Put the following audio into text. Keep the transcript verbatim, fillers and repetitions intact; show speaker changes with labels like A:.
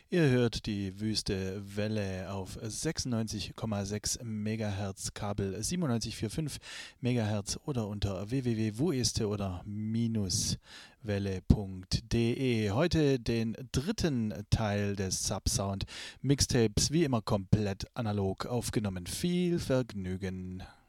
A: Ihr hört die Wüste Welle auf sechsundneunzig Komma sechs Megahertz, Kabel siebenundneunzig Komma fünfundvierzig Megahertz oder unter w w w punkt wueste oder minuswelle punkt de. Heute den dritten Teil des Subsound Mixtapes, wie immer komplett analog aufgenommen. Viel Vergnügen.